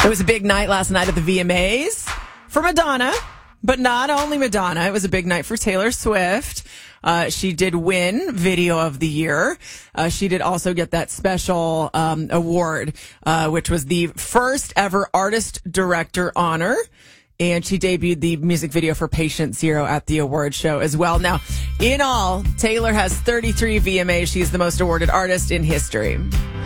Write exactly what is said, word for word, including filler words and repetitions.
It was a big night last night at the V M As for Madonna, but not only Madonna. It was a big night for Taylor Swift. Uh, she did win Video of the Year. Uh, she did also get that special um, award, uh, which was the first ever Artist Director honor. And she debuted the music video for Patient Zero at the award show as well. Now, in all, Taylor has thirty-three V M As. She's the most awarded artist in history.